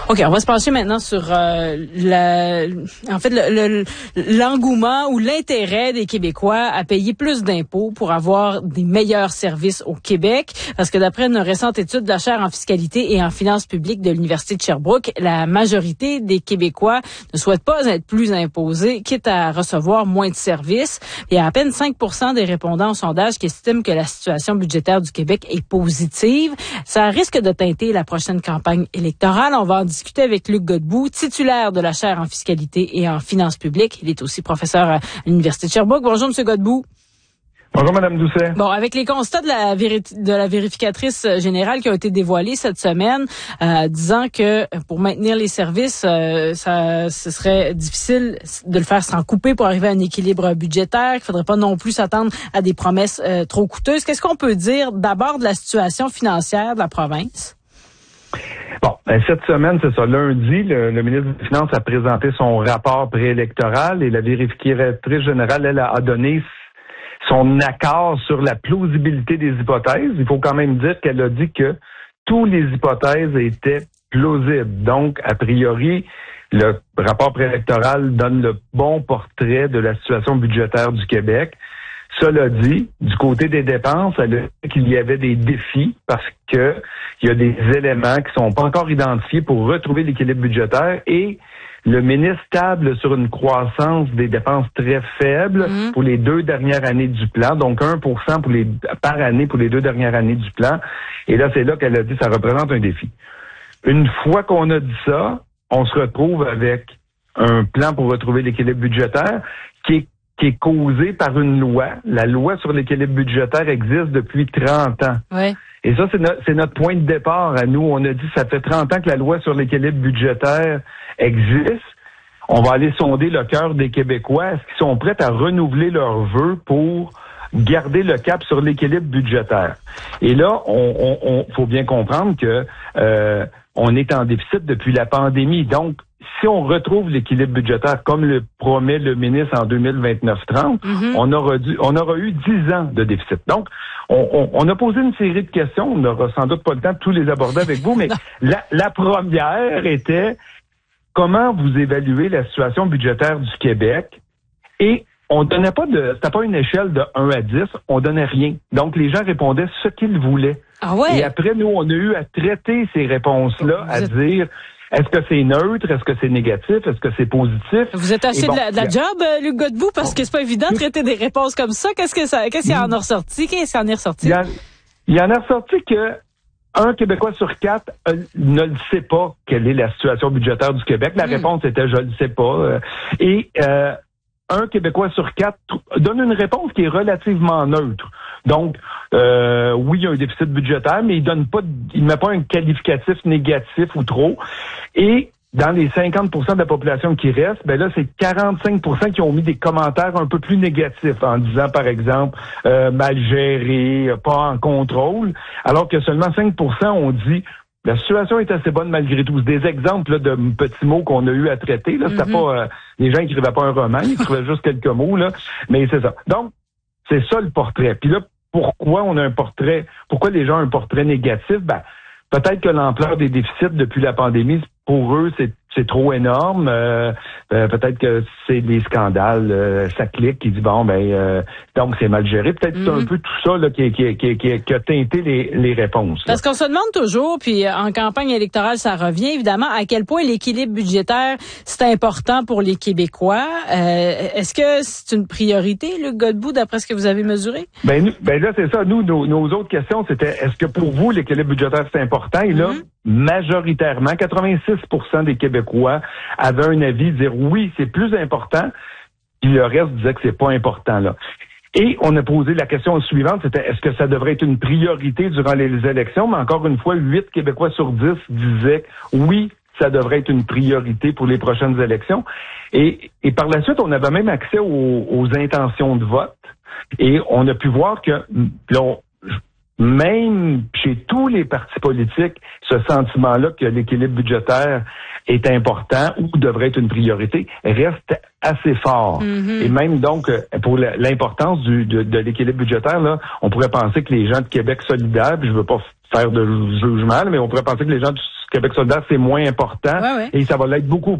OK, on va se pencher maintenant sur l'engouement ou l'intérêt des Québécois à payer plus d'impôts pour avoir des meilleurs services au Québec. Parce que d'après une récente étude de la chaire en fiscalité et en finances publiques de l'Université de Sherbrooke, la majorité des Québécois ne souhaitent pas être plus imposés, quitte à recevoir moins de services. Il y a à peine 5% des répondants au sondage qui estiment que la situation budgétaire du Québec est positive. Ça risque de teinter la prochaine campagne électorale. On va en discuter avec Luc Godbout, titulaire de la chaire en fiscalité et en finances publiques. Il est aussi professeur à l'Université de Sherbrooke. Bonjour, M. Godbout. Bonjour, Mme Doucet. Bon, avec les constats de la vérificatrice générale qui ont été dévoilés cette semaine, disant que pour maintenir les services, ce serait difficile de le faire sans couper pour arriver à un équilibre budgétaire, qu'il faudrait pas non plus s'attendre à des promesses trop coûteuses. Qu'est-ce qu'on peut dire d'abord de la situation financière de la province? Bon, cette semaine, c'est ça, lundi, le ministre des Finances a présenté son rapport préélectoral et la vérificatrice générale, elle a donné son accord sur la plausibilité des hypothèses. Il faut quand même dire qu'elle a dit que toutes les hypothèses étaient plausibles. Donc, a priori, le rapport préélectoral donne le bon portrait de la situation budgétaire du Québec. Cela dit, du côté des dépenses, elle a dit qu'il y avait des défis parce que il y a des éléments qui sont pas encore identifiés pour retrouver l'équilibre budgétaire et le ministre table sur une croissance des dépenses très faible pour les 2 dernières années du plan, donc 1% par année pour les 2 dernières années du plan. Et là, c'est là qu'elle a dit que ça représente un défi. Une fois qu'on a dit ça, on se retrouve avec un plan pour retrouver l'équilibre budgétaire qui est causé par une loi. La loi sur l'équilibre budgétaire existe depuis 30 ans. Ouais. Et ça, c'est notre point de départ à nous. On a dit ça fait 30 ans que la loi sur l'équilibre budgétaire existe. On va aller sonder le cœur des Québécois. Est-ce qu'ils sont prêts à renouveler leurs vœux pour garder le cap sur l'équilibre budgétaire? Et là, on faut bien comprendre que on est en déficit depuis la pandémie. Donc, si on retrouve l'équilibre budgétaire comme le promet le ministre en 2029-30, on aura eu 10 ans de déficit. Donc, on a posé une série de questions. On n'aura sans doute pas le temps de tous les aborder avec vous, mais la première était comment vous évaluez la situation budgétaire du Québec? Et on donnait pas c'était pas une échelle de 1 à 10, on donnait rien. Donc, les gens répondaient ce qu'ils voulaient. Ah ouais? Et après, nous, on a eu à traiter ces réponses-là, à dire est-ce que c'est neutre, est-ce que c'est négatif, est-ce que c'est positif? Vous êtes assez de la job, Luc Godbout, parce que c'est pas évident de traiter des réponses comme ça. Qu'est-ce qu'il en a ressorti? Qu'est-ce qu'il en est ressorti? Il en a ressorti que un Québécois sur 4 ne le sait pas quelle est la situation budgétaire du Québec. La réponse était je le sais pas. Et un Québécois sur 4 donne une réponse qui est relativement neutre. Donc, oui, il y a un déficit budgétaire, mais il met pas un qualificatif négatif ou trop. Et dans les 50% de la population qui reste, ben là, c'est 45% qui ont mis des commentaires un peu plus négatifs en disant, par exemple, mal géré, pas en contrôle, alors que seulement 5% ont dit la situation est assez bonne malgré tout. C'est des exemples là, de petits mots qu'on a eu à traiter. Là, c'était pas les gens écrivaient pas un roman, ils écrivaient juste quelques mots là, mais c'est ça. Donc, c'est ça le portrait. Puis là, pourquoi les gens ont un portrait négatif? Ben, peut-être que l'ampleur des déficits depuis la pandémie, pour eux, c'est trop énorme. Peut-être que c'est des scandales. Ça clique, qui dit donc c'est mal géré. Peut-être que c'est un peu tout ça là, qui a teinté les réponses. Là. Parce qu'on se demande toujours, puis en campagne électorale, ça revient évidemment, à quel point l'équilibre budgétaire, c'est important pour les Québécois. Est-ce que c'est une priorité, Luc Godbout, d'après ce que vous avez mesuré? Ben là, c'est ça. Nous, nos autres questions, c'était est-ce que pour vous, l'équilibre budgétaire, c'est important? Et là, majoritairement, 86% des Québécois avaient un avis dire oui, c'est plus important, puis le reste disait que c'est pas important là. Et on a posé la question suivante, c'était est-ce que ça devrait être une priorité durant les élections? Mais encore une fois, 8 Québécois sur 10 disaient oui, ça devrait être une priorité pour les prochaines élections. Et par la suite, on avait même accès aux intentions de vote. Et on a pu voir que même chez tous les partis politiques, ce sentiment-là que l'équilibre budgétaire est important ou devrait être une priorité reste assez fort. Et même donc, pour l'importance de l'équilibre budgétaire, là, on pourrait penser que les gens de Québec solidaire, puis je veux pas faire de jugement, mais on pourrait penser que les gens Québec solidaire, c'est moins important et ça va l'être beaucoup